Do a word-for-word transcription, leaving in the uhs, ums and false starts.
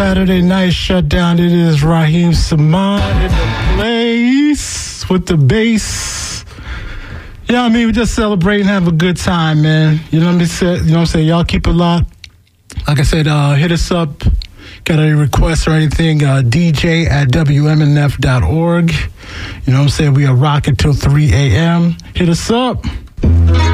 Saturday night shutdown. It is Raheem Samad in the place with the bass. Yeah, I mean, we just celebrate and have a good time, man. You know what I'm saying? You know what I'm saying? Y'all keep it locked. Like I said, uh, hit us up. Got any requests or anything? Uh, D J at W M N F dot org. You know what I'm saying? We are rocking till three a.m. Hit us up.